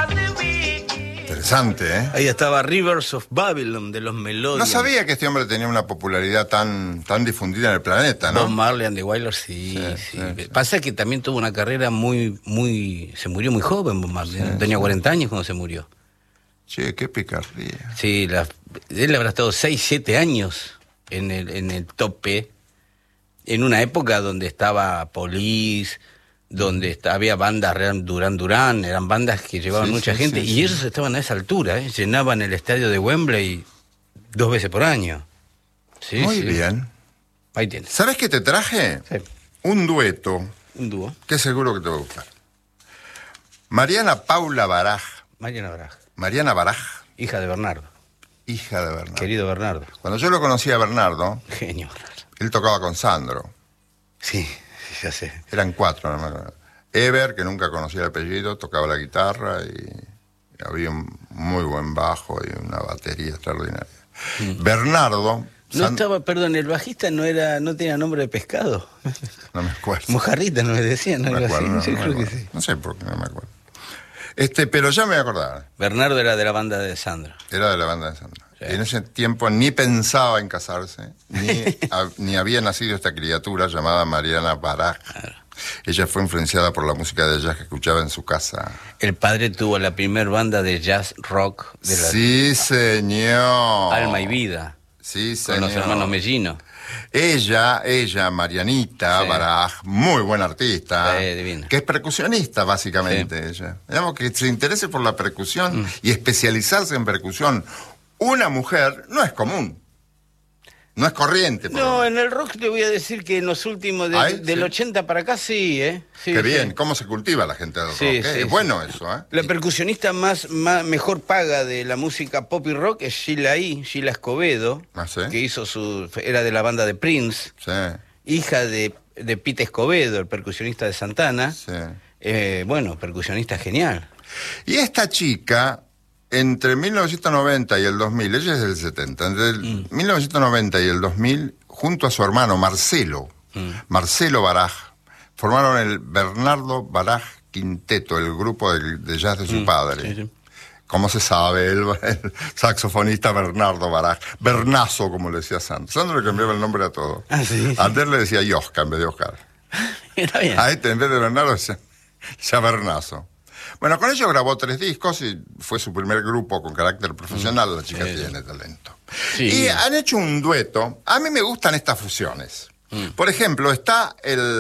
Interesante, ¿eh? Ahí estaba Rivers of Babylon de los Melodians. No sabía que este hombre tenía una popularidad tan difundida en el planeta, ¿no? Bob Marley and the Wailers, sí. Pasa que también tuvo una carrera se murió muy joven Bob Marley, tenía 40 años cuando se murió. Che, qué picardía. Sí, él habrá estado 6, 7 años en el tope, en una época donde estaba Police, donde había bandas, Duran, eran bandas que llevaban mucha gente, y ellos estaban a esa altura, llenaban el estadio de Wembley 2 veces por año. Muy bien. Ahí tienes. ¿Sabes qué te traje? Sí. Un dueto. Un dúo. Que seguro que te va a gustar. Mariana Paula Baraj. Mariana Baraj. Hija de Bernardo. Querido Bernardo. Cuando yo lo conocí a Bernardo, genio. Él tocaba con Sandro. Sí, ya sé. Eran 4, no me acuerdo. Ever, que nunca conocía el apellido, tocaba la guitarra y había un muy buen bajo y una batería extraordinaria. Bernardo... Perdón, el bajista no tenía nombre de pescado. No me acuerdo. Mojarrita no me decían, no me acuerdo, así. No sé por qué no me acuerdo. Pero ya me voy a acordar. Bernardo era de la banda de Sandro. Era de la banda de Sandro. Sí. En ese tiempo ni pensaba en casarse, ni había nacido esta criatura llamada Mariana Baraj. Claro. Ella fue influenciada por la música de jazz que escuchaba en su casa. El padre tuvo la primer banda de jazz rock de la... Sí, señor. Alma y Vida. Sí, señor. Con los hermanos Mellino. Ella, Marianita Baraj, muy buena artista, divina. Que es percusionista básicamente ella. Digamos que se interese por la percusión y especializarse en percusión. Una mujer no es común. No es corriente. No, en el rock te voy a decir que en los últimos del 80 para acá sí, ¿eh? Sí, qué bien, cómo se cultiva la gente del rock. Es bueno eso, ¿eh? La percusionista mejor paga de la música pop y rock es Sheila Escobedo, que hizo era de la banda de Prince, hija de Pete Escobedo, el percusionista de Santana. Percusionista genial. Y esta chica... Entre 1990 y el 2000, ella es del 70, entre el 1990 y el 2000, junto a su hermano Marcelo Baraj, formaron el Bernardo Baraj Quinteto, el grupo de jazz de su padre. Sí. Como se sabe, el saxofonista Bernardo Baraj, Bernazo, como le decía Sandro. Sandro le cambiaba el nombre a todo. Antes le decía Yosca en vez de Oscar. Está bien. A este, en vez de Bernardo, decía Bernazo. Bueno, con ellos grabó 3 discos y fue su primer grupo con carácter profesional. La chica tiene talento. Sí. Y han hecho un dueto. A mí me gustan estas fusiones. Por ejemplo, está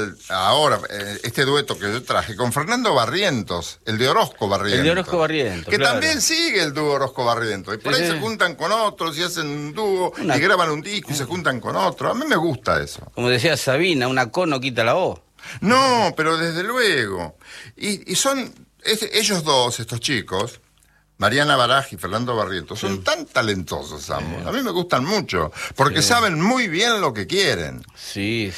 este dueto que yo traje con Fernando Barrientos, el de Orozco Barrientos. Que también sigue el dúo Orozco Barrientos. Y por ahí se juntan con otros y hacen un dúo y graban un disco y se juntan con otro. A mí me gusta eso. Como decía Sabina, una co no quita la O. No, pero desde luego. Y son... ellos dos, estos chicos, Mariana Baraj y Fernando Barrientos, son tan talentosos ambos. A mí me gustan mucho, porque saben muy bien lo que quieren. Sí.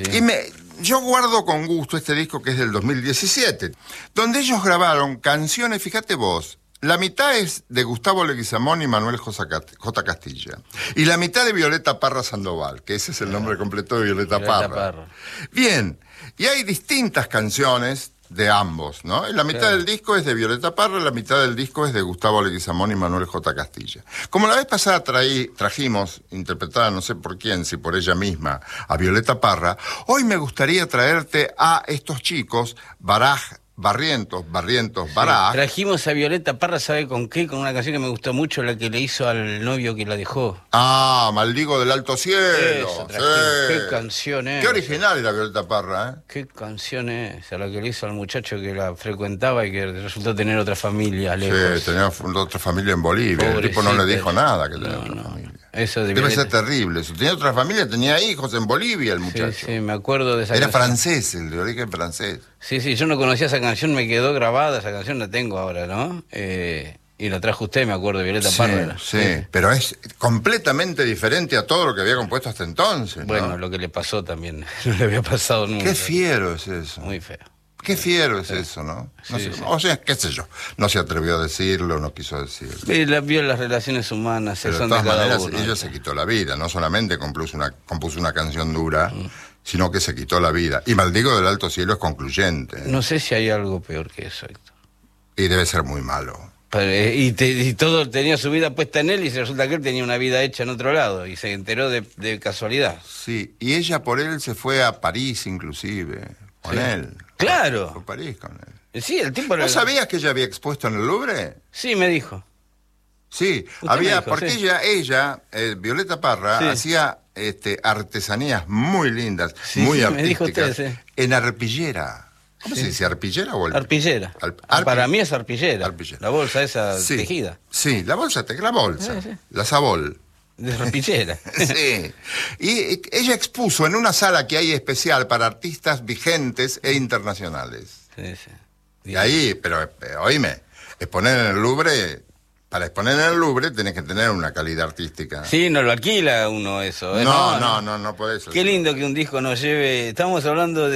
Y yo guardo con gusto este disco que es del 2017, donde ellos grabaron canciones, fíjate vos, la mitad es de Gustavo Leguizamón y Manuel J. Castilla, y la mitad de Violeta Parra Sandoval, que ese es el nombre completo de Violeta Parra. Bien, y hay distintas canciones de ambos, ¿no? La mitad del disco es de Violeta Parra, la mitad del disco es de Gustavo Leguizamón y Manuel J. Castilla. Como la vez pasada trajimos, interpretada no sé por quién, si por ella misma, a Violeta Parra, hoy me gustaría traerte a estos chicos, Barrientos, Baraj. Trajimos a Violeta Parra, ¿sabe con qué? Con una canción que me gustó mucho, la que le hizo al novio que la dejó. Maldigo del alto cielo. Qué canción es. Qué original era Violeta Parra, ¿eh? Qué canción es, a la que le hizo al muchacho que la frecuentaba y que resultó tener otra familia lejos. Sí, tenía otra familia en Bolivia. Pobrecita. El tipo no le dijo nada que tenía otra familia. Eso debe ser terrible. Tenía otra familia, tenía hijos en Bolivia el muchacho. Sí, me acuerdo de esa canción. Era francés, el de origen francés. Sí, yo no conocía esa canción, me quedó grabada, esa canción la tengo ahora, ¿no? Y la trajo usted, me acuerdo, Violeta Parra. Sí, pero es completamente diferente a todo lo que había compuesto hasta entonces, ¿no? Bueno, lo que le pasó también, no le había pasado nunca. Qué fiero es eso. Muy feo. Qué fiero es eso, ¿no? O sea, qué sé yo, no se atrevió a decirlo, no quiso decirlo. Vio las relaciones humanas, pero son de todas maneras, uno. Ella se quitó la vida, no solamente compuso una canción dura, sino que se quitó la vida. Y Maldigo del alto cielo es concluyente. No sé si hay algo peor que eso, Héctor. Y debe ser muy malo. Y todo tenía su vida puesta en él y resulta que él tenía una vida hecha en otro lado y se enteró de casualidad. Sí, y ella por él se fue a París inclusive, con él. Claro. Fue a París con él. Sí, el tipo... ¿No sabías que ella había expuesto en el Louvre? Sí, me dijo. Sí, Usted me dijo, porque sí. ella, Violeta Parra, Sí. hacía artesanías muy lindas, Sí, muy sí, me dijo artísticas, usted, sí. en arpillera. ¿Cómo Sí. se dice? ¿Arpillera o Arpillera. Para mí es arpillera. Arpillera. La bolsa esa Sí, tejida. sí, la bolsa, Sí. la sabol. De arpillera. Sí. Y ella expuso en una sala que hay especial para artistas vigentes e internacionales. Sí, sí. Y ahí, pero oíme, exponer en el Louvre, para exponer en el Louvre tenés que tener una calidad artística. Sí, no lo alquila uno eso. No podés. Qué lindo que un disco nos lleve. Estamos hablando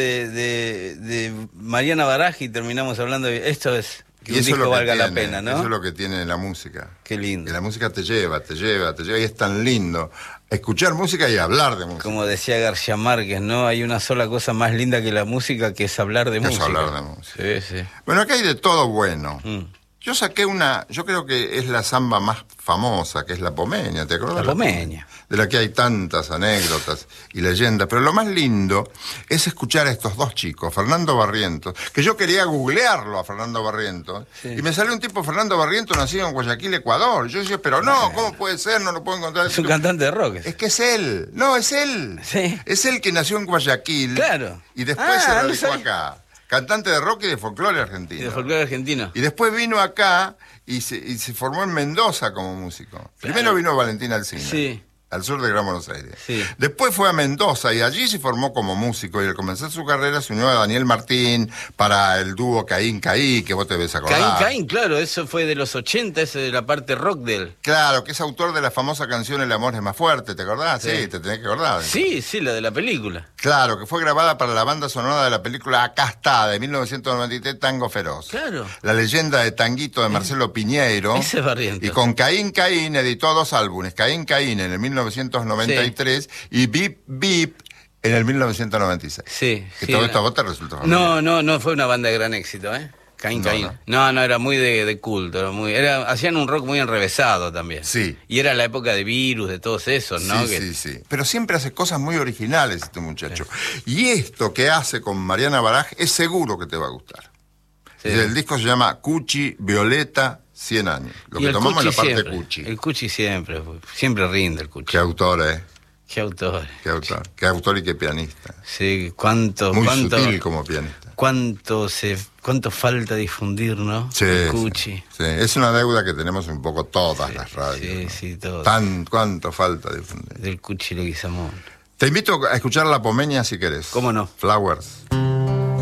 de Mariana Baraj y terminamos hablando de. Esto es que un disco valga la pena, ¿no? Eso es lo que tiene la música. Qué lindo. Que la música te lleva, y es tan lindo escuchar música y hablar de música. Como decía García Márquez, ¿no? Hay una sola cosa más linda que la música, que es hablar de música. Hablar de música. Sí, sí. Bueno, acá hay de todo bueno. Mm. Yo saqué yo creo que es la samba más famosa, que es la Pomeña, ¿te acuerdas? La Pomeña. De la que hay tantas anécdotas y leyendas. Pero lo más lindo es escuchar a estos dos chicos, Fernando Barrientos, que yo quería googlearlo a Fernando Barrientos, Sí. y me salió un tipo, Fernando Barrientos, nacido en Guayaquil, Ecuador. Yo decía, pero no, ¿cómo puede ser? No lo puedo encontrar. Es un cantante de rock. Es que es él. No, es él. Sí. Es él que nació en Guayaquil. Claro. Y después se no radicó sabía. acá. Cantante de rock y de folclore argentino. Y de folclore argentino. Y después vino acá y se formó en Mendoza como músico. Primero vino Valentín Alsina, Sí. al sur de Gran Buenos Aires. Sí. Después fue a Mendoza y allí se formó como músico. Y al comenzar su carrera se unió a Daniel Martín para el dúo Caín Caí, que vos te ves acordar. Caín, claro, eso fue de los 80, ese de la parte rock de él. Claro, que es autor de la famosa canción El amor es más fuerte, ¿te acordás? Sí, Sí. te tenés que acordar. Sí, sí, la de la película. Claro, que fue grabada para la banda sonora de la película Acá está, de 1993, Tango Feroz. Claro. La leyenda de Tanguito de Marcelo Piñeiro. Ese es Barrientos. Y con Caín Caín editó 2 álbumes. Caín Caín en el 1993 y Bip Bip en el 1996. Sí. Que sí, todo esto a vos te resultó No, no fue una banda de gran éxito, ¿eh? Caín, No, Caín. No, era muy de culto, hacían un rock muy enrevesado también. Sí. Y era la época de Virus, de todos esos, ¿no? Sí. Pero siempre hace cosas muy originales este muchacho. Y esto que hace con Mariana Baraj es seguro que te va a gustar. Sí. El disco se llama Cuchi Violeta 100 años. Lo Y que el tomamos es la Cuchi parte siempre, Cuchi. El Cuchi siempre rinde el Cuchi. Qué autor, Qué autor. Qué autor. Qué autor y qué pianista. Sí, cuánto Muy sutil como pianista. cuánto falta difundir, ¿no? Sí, El Cuchi. sí. Es una deuda que tenemos un poco todas las radios. Sí, ¿no? sí, todo. Cuánto falta difundir. Del Cuchi Leguizamón. Te invito a escuchar La Pomeña si querés. ¿Cómo no? Flowers.